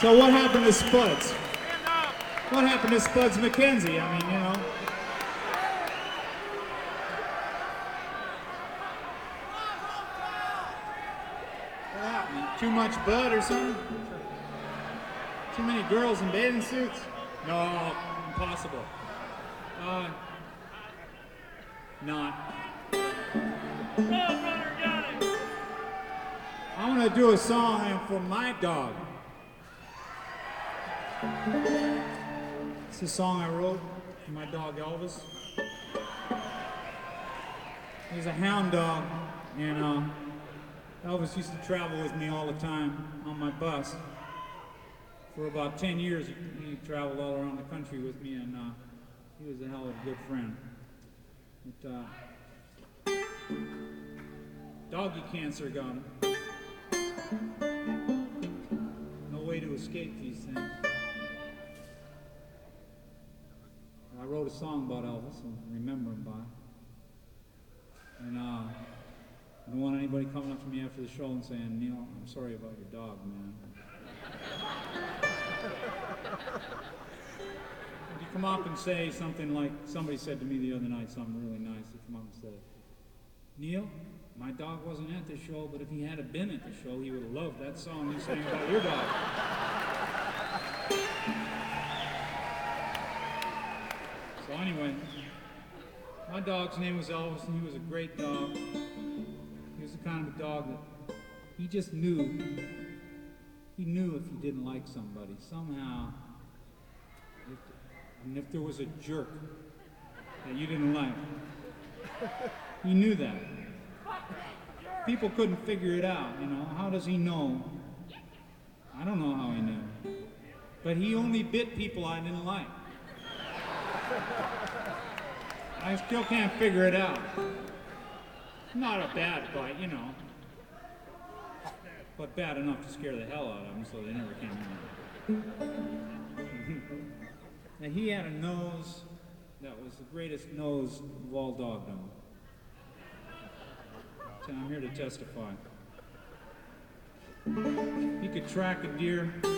So what happened to Spuds? What happened to Spuds MacKenzie? I mean, you know. What happened? Too much bud or something? Too many girls in bathing suits? No, impossible. Not. I'm gonna do a song for my dog. It's a song I wrote for my dog Elvis. He's a hound dog, and Elvis used to travel with me all the time on my bus. For about 10 years, he traveled all around the country with me, and he was a hell of a good friend. But, doggy cancer got him. No way to escape these things. I wrote a song about Elvis and remember him by. And I don't want anybody coming up to me after the show and saying, Neil, I'm sorry about your dog, man. If you come up and say something like somebody said to me the other night, something really nice, you come up and say, Neil, my dog wasn't at the show, but if he had been at the show, he would have loved that song you sang about your dog. So anyway, my dog's name was Elvis, and he was a great dog. He was the kind of a dog that he just knew. He knew if he didn't like somebody, somehow, if there was a jerk that you didn't like, he knew that. People couldn't figure it out, you know. How does he know? I don't know how he knew. But he only bit people I didn't like. I still can't figure it out. Not a bad bite, you know. But bad enough to scare the hell out of them, so they never came in. And he had a nose that was the greatest nose of all dogdom. So I'm here to testify. He could track a deer